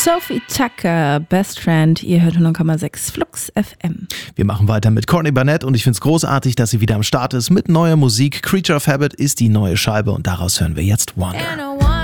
Sophie Tucker, Best Friend, ihr hört 100,6 Flux FM. Wir machen weiter mit Courtney Barnett und ich finde es großartig, dass sie wieder am Start ist mit neuer Musik. Creature of Habit ist die neue Scheibe und daraus hören wir jetzt Wonder.